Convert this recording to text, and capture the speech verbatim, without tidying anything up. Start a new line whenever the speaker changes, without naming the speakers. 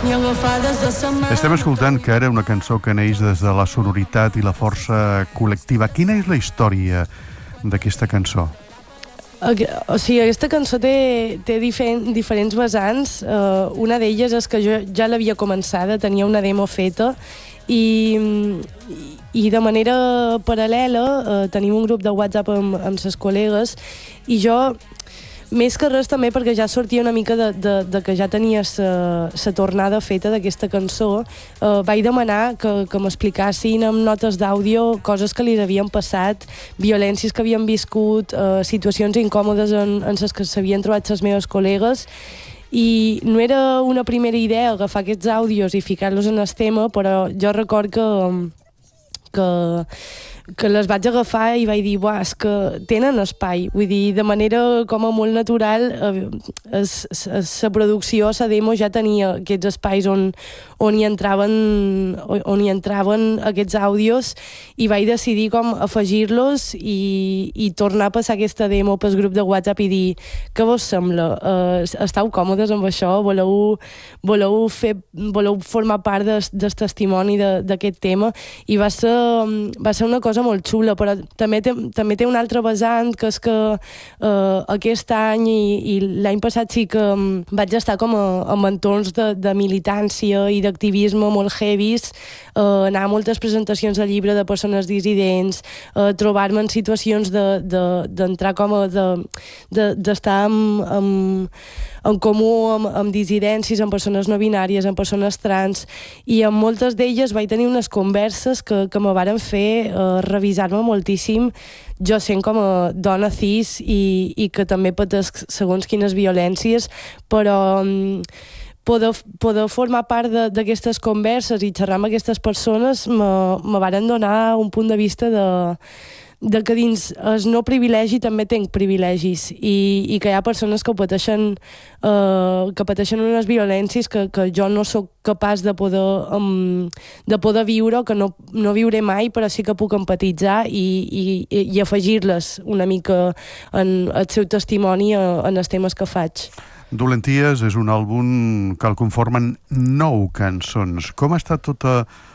ni agafades de sa mà.
Estem escoltant que era una cançó que neix des de la sonoritat i la força col·lectiva. Quina és la història d'aquesta cançó?
O sigui, aquesta cançó té, té diferent, diferents vessants. Uh, una d'elles és que jo ja l'havia començada, tenia una demo feta i, i de manera paral·lela uh, tenim un grup de WhatsApp amb, amb ses col·legues i jo, més que res també perquè ja sortia una mica de, de, de que ja tenia la tornada feta d'aquesta cançó, eh, vaig demanar que, que m'explicassin amb notes d'àudio coses que li havien passat, violències que havien viscut, eh, situacions incòmodes en, en les que s'havien trobat les meves col·legues, i no era una primera idea agafar aquests àudios i ficar-los en el tema, però jo record que que que les vaig agafar i vaig dir, buah, és que tenen espai, vull dir, de manera com a molt natural, la producció, la demo ja tenia aquests espais on, on hi entraven on hi entraven aquests àudios i vaig decidir com afegir-los i, i tornar a passar aquesta demo pel grup de WhatsApp i dir, què vos sembla? Uh, esteu còmodes amb això? Voleu, voleu, fer, voleu formar part del, del testimoni d'aquest tema? I va ser, va ser una cosa molt xula, però també té, també té un altre vessant, que és que eh, aquest any i, i l'any passat sí que um, vaig estar com a, en entorns de, de militància i d'activisme molt heavies, eh, anar a moltes presentacions de llibre de persones dissidents, eh, trobar-me en situacions d'entrar de, de, com a d'estar de, amb, amb, en comú amb, amb dissidències, amb persones no binàries, amb persones trans, i amb moltes d'elles vaig tenir unes converses que, que me varen fer eh, revisar-me moltíssim, jo sent com a dona cis i, i que també pateix segons quines violències, però um, poder, poder formar part d'aquestes converses i xerrar amb aquestes persones me, me varen donar un punt de vista de de que dins el no privilegi també tenc privilegis i, i que hi ha persones que pateixen eh, que pateixen unes violències que, que jo no sóc capaç de poder um, de poder viure, que no, no viuré mai, però sí que puc empatitzar i, i, i afegir-les una mica en el seu testimoni en els temes que faig.
Dolenties és un àlbum que el conformen nou cançons. Com ha estat tota